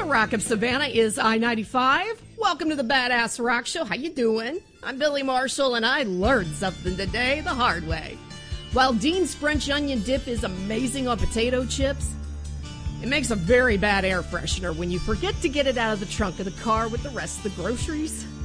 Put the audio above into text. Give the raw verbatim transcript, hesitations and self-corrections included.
Rock of Savannah is I ninety-five. Welcome to the Badass Rock Show. How you doing? I'm Billy Marshall, and I learned something today the hard way. While Dean's French onion dip is amazing on potato chips, it makes a very bad air freshener when you forget to get it out of the trunk of the car with the rest of the groceries.